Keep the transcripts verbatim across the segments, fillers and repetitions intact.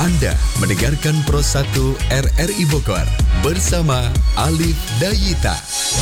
Anda mendengarkan Pro satu R R I Bogor bersama Alif Dayita.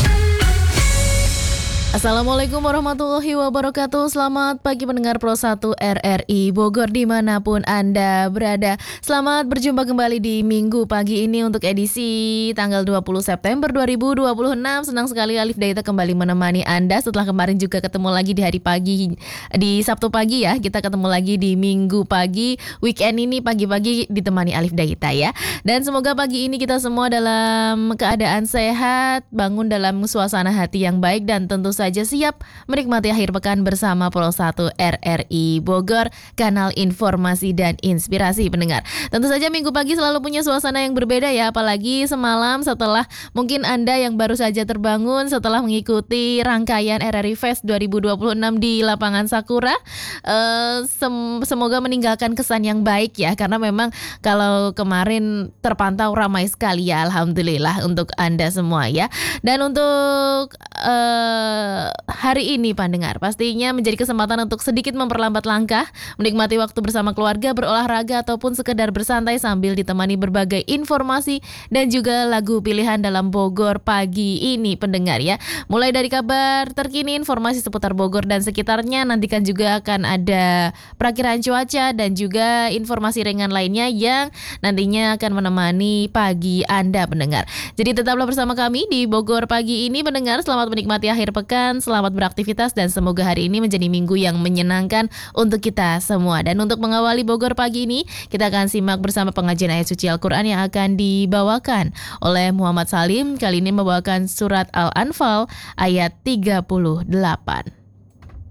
Assalamualaikum warahmatullahi wabarakatuh. Selamat pagi pendengar Pro satu R R I Bogor dimanapun Anda berada. Selamat berjumpa kembali di minggu pagi ini untuk edisi tanggal dua puluh September dua ribu dua puluh enam. Senang sekali Alif Dayita kembali menemani Anda setelah kemarin juga ketemu lagi di hari pagi, di Sabtu pagi ya. Kita ketemu lagi di minggu pagi. Weekend ini pagi-pagi ditemani Alif Dayita ya. Dan semoga pagi ini kita semua dalam keadaan sehat, bangun dalam suasana hati yang baik, dan tentu saja siap menikmati akhir pekan bersama Pro satu R R I Bogor, kanal informasi dan inspirasi pendengar. Tentu saja minggu pagi selalu punya suasana yang berbeda ya, apalagi semalam setelah mungkin Anda yang baru saja terbangun setelah mengikuti rangkaian R R I Fest dua ribu dua puluh enam di lapangan Sakura. Uh, sem- semoga meninggalkan kesan yang baik ya, karena memang kalau kemarin terpantau ramai sekali ya, alhamdulillah untuk Anda semua ya. Dan untuk uh, hari ini pendengar pastinya menjadi kesempatan untuk sedikit memperlambat langkah, menikmati waktu bersama keluarga, berolahraga ataupun sekedar bersantai sambil ditemani berbagai informasi dan juga lagu pilihan dalam Bogor pagi ini pendengar ya. Mulai dari kabar terkini, informasi seputar Bogor dan sekitarnya, nantikan juga akan ada perakiran cuaca dan juga informasi ringan lainnya yang nantinya akan menemani pagi Anda pendengar. Jadi tetaplah bersama kami di Bogor pagi ini pendengar. Selamat menikmati akhir pekan, selamat beraktivitas, dan semoga hari ini menjadi minggu yang menyenangkan untuk kita semua. Dan untuk mengawali Bogor pagi ini, kita akan simak bersama pengajian ayat suci Al-Quran yang akan dibawakan oleh Muhammad Salim. Kali ini membawakan surat Al-Anfal ayat tiga puluh delapan.